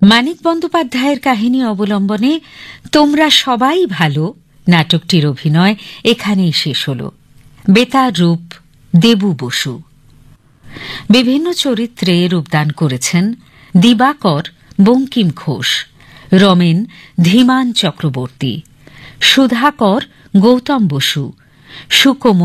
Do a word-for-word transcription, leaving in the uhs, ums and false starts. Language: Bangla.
মানিক বন্দ্যোপাধ্যায়ের কাহিনী অবলম্বনে তোমরা সবাই ভালো নাটকটির অভিনয় এখানেই শেষ হল। বেতার রূপ দেবু বসু। বিভিন্ন চরিত্রে রূপদান করেছেন দিবাকর বঙ্কিম ঘোষ, রমেন ধীমান চক্রবর্তী, সুধাকর গৌতম বসু, সুকোমল